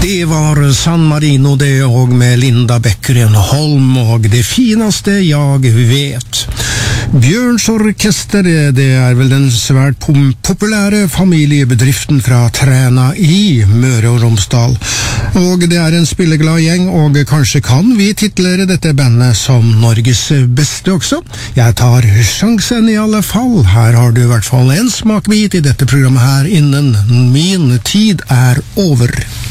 Det var San Marino det, og med Linda Bekkeren Holm, og det finaste jeg vet. Bjørns Orkester, det er vel den svært populære familiebedriften fra Træna i Møre og Romsdal. Og det er en spilleglad gjeng, og kanskje kan vi titlere dette bandet som Norges beste også. Jeg tar sjansen i alle fall. Her har du i hvert fall en smakbit i dette programmet her innen min tid er over.